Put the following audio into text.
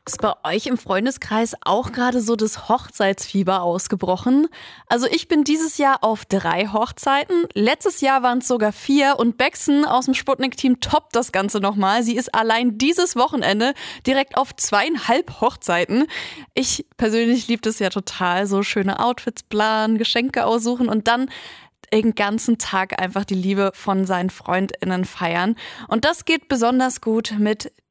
Ist bei euch im Freundeskreis auch gerade so das Hochzeitsfieber ausgebrochen? Also ich bin dieses Jahr auf 3 Hochzeiten. Letztes Jahr waren es sogar 4 und Bexen aus dem Sputnik-Team toppt das Ganze nochmal. Sie ist allein dieses Wochenende direkt auf 2,5 Hochzeiten. Ich persönlich liebe das ja total, so schöne Outfits planen, Geschenke aussuchen und dann den ganzen Tag einfach die Liebe von seinen FreundInnen feiern. Und das geht besonders gut mit